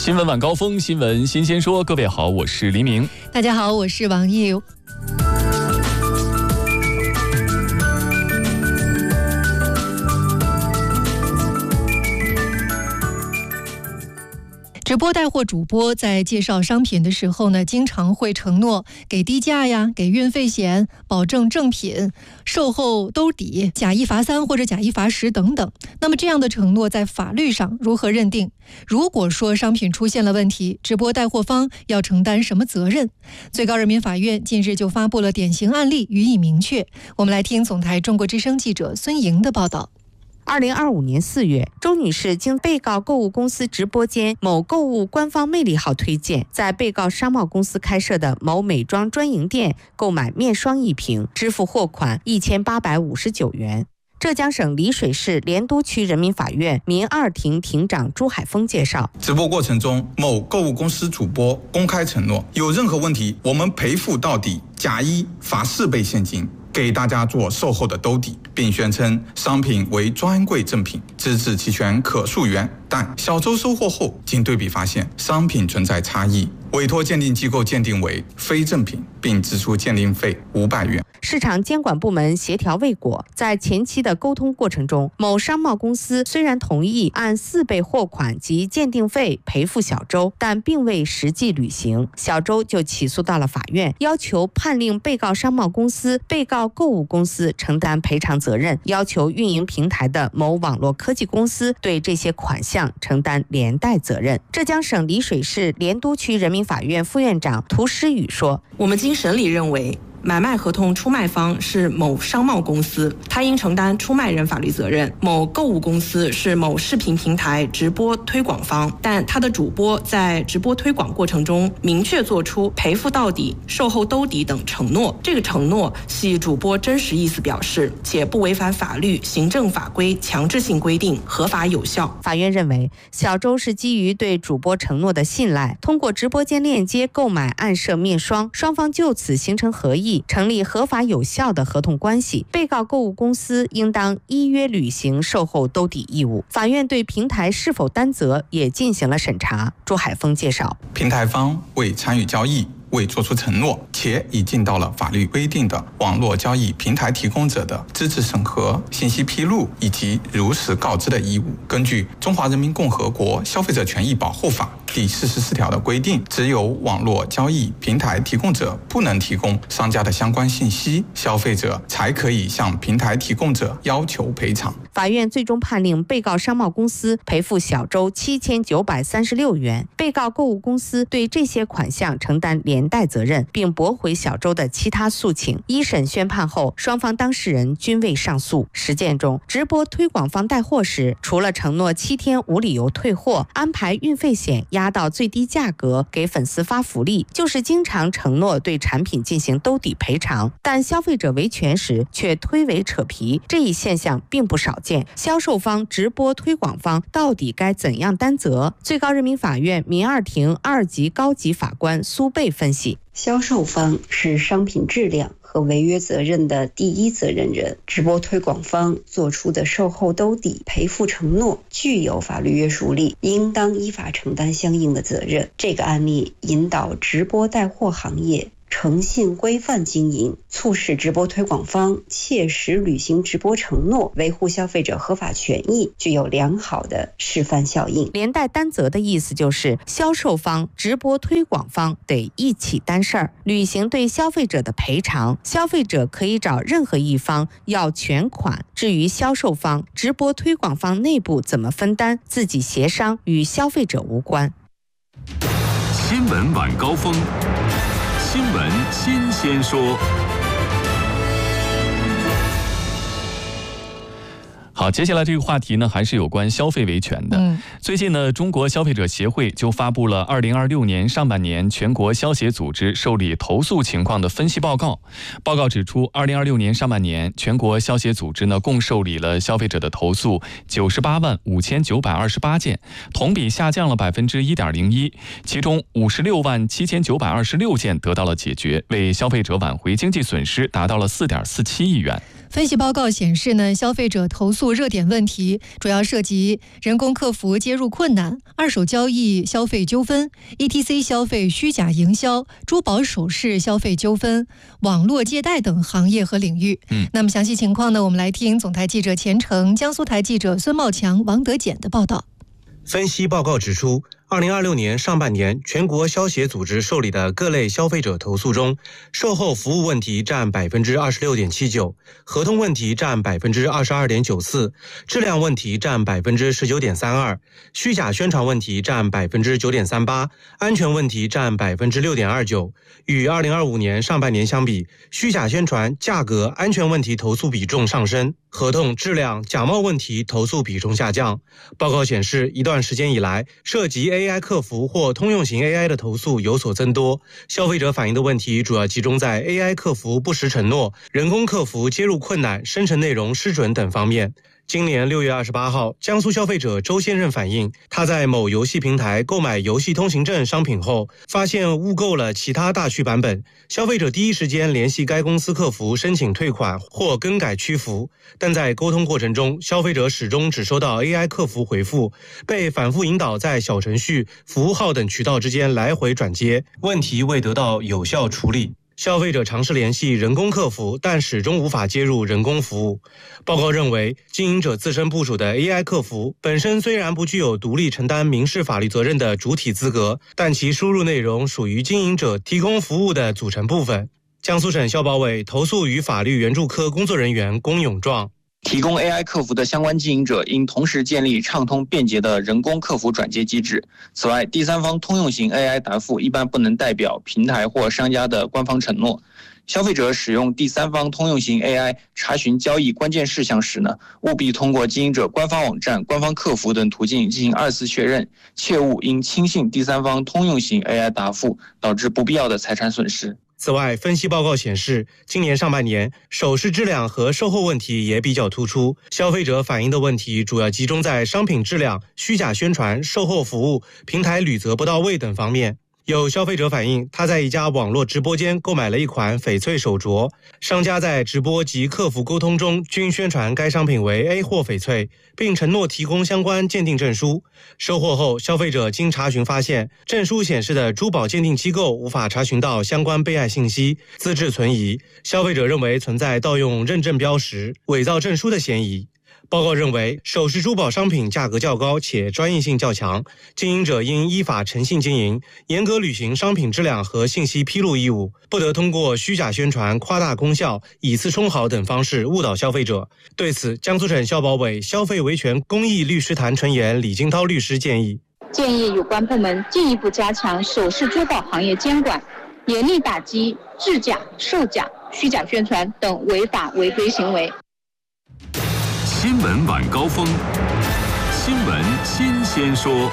新闻晚高峰，新闻新鲜说。各位好，我是黎明。 大家好，我是王毅。直播带货主播在介绍商品的时候呢，经常会承诺给低价呀，给运费险，保证正品，售后兜底，假一罚三或者假一罚10等等。那么这样的承诺在法律上如何认定？如果说商品出现了问题，直播带货方要承担什么责任？最高人民法院近日就发布了典型案例，予以明确。我们来听总台中国之声记者孙莹的报道。 2025年4月，周女士经被告购物公司直播间某购物官方魅力号推荐，在被告商贸公司开设的某美妆专营店购买面霜1瓶，支付货款1859元。浙江省丽水市莲都区人民法院民2庭庭长朱海峰介绍， 直播过程中，某购物公司主播公开承诺，有任何问题我们赔付到底，假一罚4倍现金，给大家做售后的兜底，并宣称商品为专柜正品，资质齐全，可溯源。但小周收货后，经对比发现商品存在差异，委托鉴定机构鉴定为非正品，并支出鉴定费500元。 市场监管部门协调未果，在前期的沟通过程中，某商贸公司虽然同意按4倍货款及鉴定费赔付小周，但并未实际履行。小周就起诉到了法院，要求判令被告商贸公司、被告购物公司承担赔偿责任，要求运营平台的某网络科技公司对这些款项承担连带责任。浙江省丽水市莲都区人民法院副院长涂诗雨说：“ 我们经审理认为，买卖合同出卖方是某商贸公司，他应承担出卖人法律责任；某购物公司是某视频平台直播推广方，但他的主播在直播推广过程中明确作出赔付到底、售后兜底等承诺，这个承诺系主播真实意思表示，且不违反法律、行政法规强制性规定，合法有效。” 法院认为，小周是基于对主播承诺的信赖，通过直播间链接购买暗设面霜，双方就此形成合意，成立合法有效的合同关系，被告购物公司应当依约履行售后兜底义务。法院对平台是否担责也进行了审查。朱海峰介绍， 平台方未参与交易，未作出承诺，且已尽到了法律规定的网络交易平台提供者的资质审核、信息披露以及如实告知的义务。根据《中华人民共和国消费者权益保护法》第44条的规定，只有网络交易平台提供者不能提供商家的相关信息，消费者才可以向平台提供者要求赔偿。 法院最终判令被告商贸公司赔付小周7936元，被告购物公司对这些款项承担连带责任，并驳回小周的其他诉请。一审宣判后，双方当事人均未上诉。实践中，直播推广方带货时，除了承诺7天无理由退货，安排运费险压到最低价格，给粉丝发福利，就是经常承诺对产品进行兜底赔偿，但消费者维权时却推诿扯皮，这一现象并不少见。销售方、直播推广方到底该怎样担责？最高人民法院民2庭2级高级法官苏贝分析， 销售方是商品质量和违约责任的第一责任人，直播推广方做出的售后兜底赔付承诺具有法律约束力，应当依法承担相应的责任。这个案例引导直播带货行业诚信规范经营，促使直播推广方切实履行直播承诺，维护消费者合法权益，具有良好的示范效应。 连带担责的意思就是销售方、直播推广方得一起担事儿，履行对消费者的赔偿。消费者可以找任何一方要全款，至于销售方、直播推广方内部怎么分担，自己协商，与消费者无关。 新闻晚高峰，新闻新鲜说。好，接下来这个话题呢，还是有关消费维权的。最近呢，中国消费者协会就发布了2026年上半年全国消协组织受理投诉情况的分析报告。报告指出，2026年上半年全国消协组织呢，共受理了消费者的投诉985928件，同比下降了1.01%，其中567926件得到了解决，为消费者挽回经济损失达到了4.47亿元。 分析报告显示呢，消费者投诉热点问题主要涉及人工客服接入困难、二手交易消费纠纷、ETC 消费虚假营销、珠宝首饰消费纠纷、网络借贷等行业和领域。那么详细情况呢，我们来听总台记者钱成、江苏台记者孙茂强、王德简的报道。 分析报告指出，2026年上半年全国消协组织受理的各类消费者投诉中，售后服务问题占 26.79%， 合同问题占 22.94%， 质量问题占 19.32%， 虚假宣传问题占 9.38%， 安全问题占 6.29%。 与2025年上半年相比，虚假宣传、价格、安全问题投诉比重上升，合同质量、假冒问题投诉比重下降。报告显示，一段时间以来，涉及 AI 客服或通用型 AI 的投诉有所增多，消费者反映的问题主要集中在 AI 客服不实承诺、人工客服接入困难、生成内容失准等方面。今年6月28号，江苏消费者周先生反映，他在某游戏平台购买游戏通行证商品后，发现误购了其他大区版本。消费者第一时间联系该公司客服申请退款或更改区服，但在沟通过程中，消费者始终只收到 AI 客服回复，被反复引导在小程序、服务号等渠道之间来回转接，问题未得到有效处理。消费者尝试联系人工客服，但始终无法接入人工服务。报告认为，经营者自身部署的 AI 客服本身虽然不具有独立承担民事法律责任的主体资格，但其输入内容属于经营者提供服务的组成部分。江苏省消保委投诉与法律援助科工作人员龚永壮。 提供 AI 客服的相关经营者应同时建立畅通便捷的人工客服转接机制。此外，第三方通用型 AI 答复一般不能代表平台或商家的官方承诺。消费者使用第三方通用型 AI 查询交易关键事项时呢，务必通过经营者官方网站、官方客服等途径进行2次确认，切勿因轻信第三方通用型 AI 答复，导致不必要的财产损失。 此外，分析报告显示，今年上半年首饰质量和售后问题也比较突出，消费者反映的问题主要集中在商品质量、虚假宣传、售后服务、平台履责不到位等方面。有消费者反映，他在一家网络直播间购买了一款翡翠手镯，商家在直播及客服沟通中均宣传该商品为 A 货翡翠，并承诺提供相关鉴定证书。收货后，消费者经查询发现，证书显示的珠宝鉴定机构无法查询到相关备案信息，资质存疑。消费者认为存在盗用认证标识、伪造证书的嫌疑。报告认为，首饰珠宝商品价格较高且专业性较强，经营者应依法诚信经营，严格履行商品质量和信息披露义务，不得通过虚假宣传、夸大功效、以次充好等方式误导消费者。对此，江苏省消保委消费维权公益律师团成员李金涛律师建议有关部门进一步加强首饰珠宝行业监管，严厉打击制假、售假、虚假宣传等违法违规行为。 新闻晚高峰，新闻新鲜说。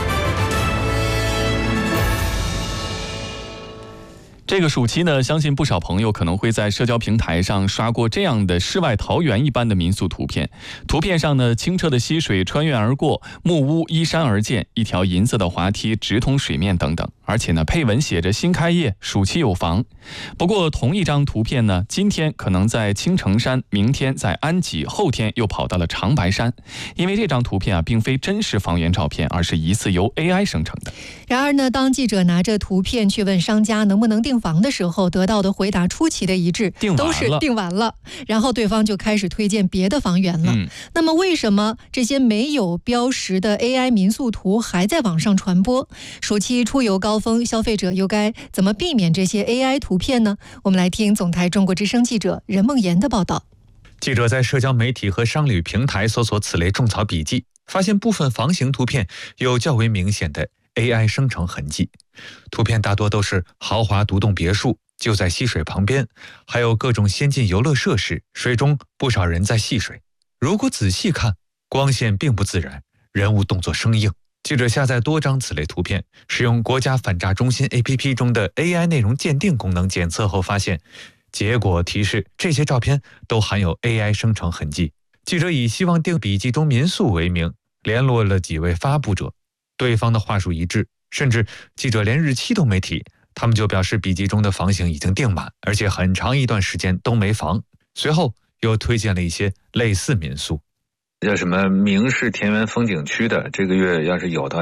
这个暑期呢，相信不少朋友可能会在社交平台上刷过这样的世外桃源一般的民宿图片。图片上呢，清澈的溪水穿越而过，木屋依山而建，一条银色的滑梯直通水面等等。而且呢，配文写着新开业，暑期有房。不过同一张图片呢，今天可能在青城山，明天在安吉，后天又跑到了长白山。因为这张图片并非真实房源照片，而是疑似由 AI 生成的。 然而呢，当记者拿着图片去问商家能不能订房的时候，得到的回答出奇的一致，都是订完了，然后对方就开始推荐别的房源了。那么为什么这些没有标识的 AI 民宿图还在网上传播？暑期出游高峰，消费者又该怎么避免这些 AI 图片呢？我们来听总台中国之声记者任梦妍的报道。 记者在社交媒体和商旅平台搜索此类种草笔记，发现部分房型图片有较为明显的 AI 生成痕迹。图片大多都是豪华独栋别墅，就在溪水旁边，还有各种先进游乐设施，水中不少人在戏水。如果仔细看，光线并不自然，人物动作生硬。记者下载多张此类图片，使用国家反诈中心 APP 中的 AI 内容鉴定功能检测后发现，结果提示这些照片都含有 AI 生成痕迹。记者以希望订笔记中民宿为名，联络了几位发布者，对方的话术一致，甚至记者连日期都没提，他们就表示笔记中的房型已经订满，而且很长一段时间都没房。随后又推荐了一些类似民宿。 叫什么明市田园风景区的，这个月要是有的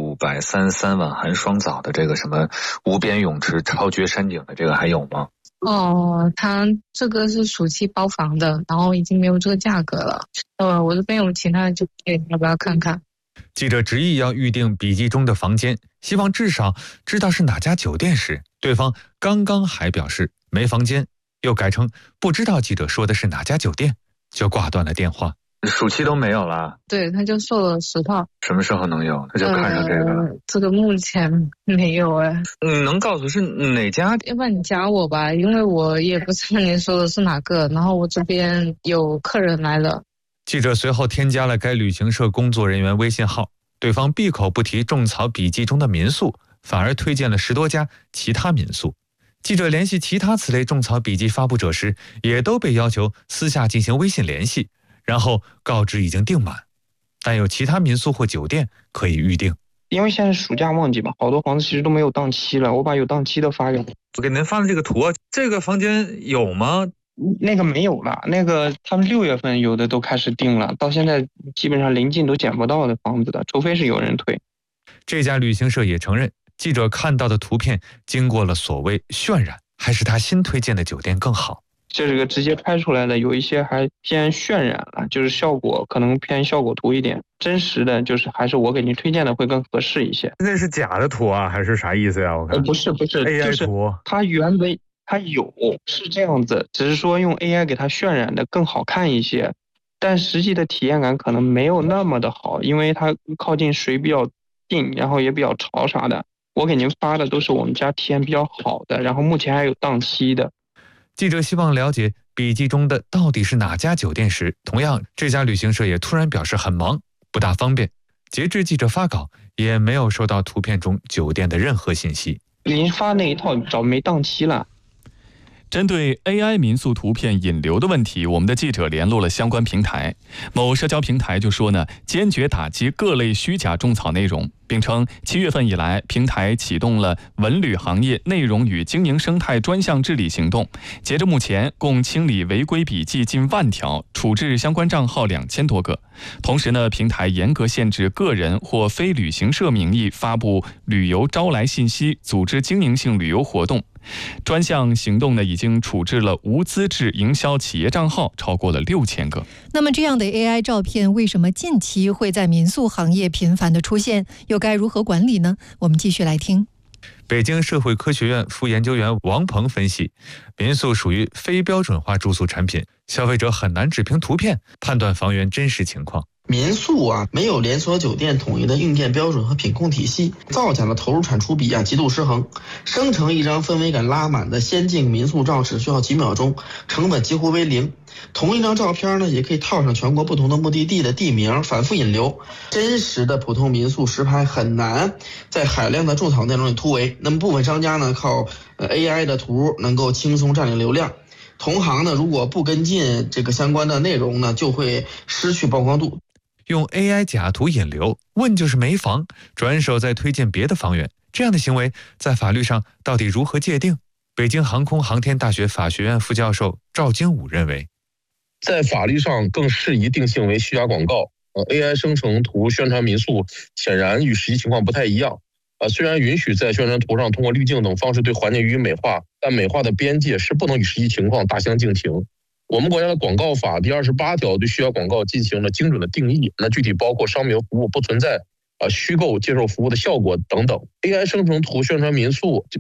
633晚寒霜早的，这个什么无边泳池超绝山景的，这个还有吗？ 它这个是暑期包房的，然后已经没有这个价格了。我这边有其他的酒店，要不要看看？ 记者执意要预订笔记中的房间，希望至少知道是哪家酒店时，对方刚刚还表示没房间，又改成不知道记者说的是哪家酒店，就挂断了电话。 暑期都没有了？ 对，他就说了10号。 什么时候能有？他就看上这个。 这个目前没有哎。 你能告诉是哪家？ 要不然你加我吧，因为我也不知道您说的是哪个，然后我这边有客人来了。 记者随后添加了该旅行社工作人员微信号，对方闭口不提种草笔记中的民宿，反而推荐了10多家其他民宿。记者联系其他此类种草笔记发布者时，也都被要求私下进行微信联系，然后告知已经订满，但有其他民宿或酒店可以预订。 因为现在暑假旺季嘛，好多房子其实都没有档期了，我把有档期的发给你。 我给您发的这个图，这个房间有吗？ 那个没有了，那个他们6月份有的都开始订了，到现在基本上临近都捡不到的房子的，除非是有人退。 这家旅行社也承认，记者看到的图片经过了所谓渲染，还是他新推荐的酒店更好。 这个直接拍出来的有一些还偏渲染了，就是效果可能偏效果图一点，真实的就是还是我给您推荐的会更合适一些。 那是假的图啊，还是啥意思呀？我看不是 AI 图， 它原本它有是这样子，只是说用 AI 给它渲染的更好看一些，但实际的体验感可能没有那么的好，因为它靠近水比较近，然后也比较潮啥的。我给您发的都是我们家体验比较好的，然后目前还有档期的。 记者希望了解笔记中的到底是哪家酒店时，同样这家旅行社也突然表示很忙，不大方便。截至记者发稿，也没有收到图片中酒店的任何信息。 您发那一套早没档期了。 针对 AI 民宿图片引流的问题，我们的记者联络了相关平台。某社交平台就说呢，坚决打击各类虚假种草内容，并称7月份以来，平台启动了文旅行业内容与经营生态专项治理行动。截至目前，共清理违规笔记近10000条，处置相关账号2000多个。同时呢，平台严格限制个人或非旅行社名义发布旅游招来信息，组织经营性旅游活动。专项行动呢，已经处置了无资质营销企业账号超过了6000个。 那么这样的 AI 照片为什么近期会在民宿行业频繁的出现？又该如何管理呢？我们继续来听。 北京社会科学院副研究员王鹏分析，民宿属于非标准化住宿产品，消费者很难只凭图片判断房源真实情况。 民宿没有连锁酒店统一的硬件标准和品控体系，造假的投入产出比极度失衡。生成一张氛围感拉满的仙境民宿照只需要几秒钟，成本几乎为0。同一张照片呢，也可以套上全国不同的目的地的地名，反复引流。真实的普通民宿实拍很难在海量的种草内容里突围。那么部分商家呢，靠AI 的图能够轻松占领流量。同行呢，如果不跟进这个相关的内容呢，就会失去曝光度。 用 AI 假图引流，问就是没房，转手再推荐别的房源，这样的行为在法律上到底如何界定？北京航空航天大学法学院副教授赵京武认为， 在法律上更适宜定性为虚假广告。AI 生成图宣传民宿显然与实际情况不太一样。虽然允许在宣传图上通过滤镜等方式对环境予以美化，但美化的边界是不能与实际情况大相径庭。我们国家的广告法第28条对虚假广告进行了精准的定义，那具体包括商品服务不存在虚构接受服务的效果等等。AI 生成图宣传民宿